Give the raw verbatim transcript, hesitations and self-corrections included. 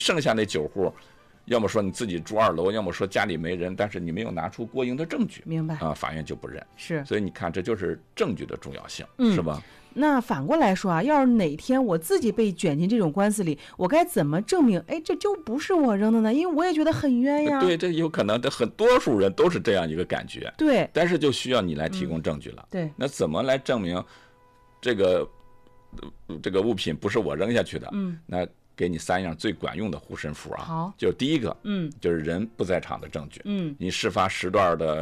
剩下那九户，要么说你自己住二楼，要么说家里没人，但是你没有拿出过硬的证据， 明白啊，法院就不认。 是， 所以你看，这就是证据的重要性， 嗯、 是吧？ 那反过来说啊，要是哪天我自己被卷进这种官司里，我该怎么证明？哎，这就不是我扔的呢？因为我也觉得很冤呀。 对，这有可能，这很多数人都是这样一个感觉。 对， 但是就需要你来提供证据了。 嗯、对， 那怎么来证明这个这个物品不是我扔下去的？ 嗯， 那给你三样最管用的护身符啊。 好， 就第一个， 嗯， 就是人不在场的证据。 嗯， 你事发时段的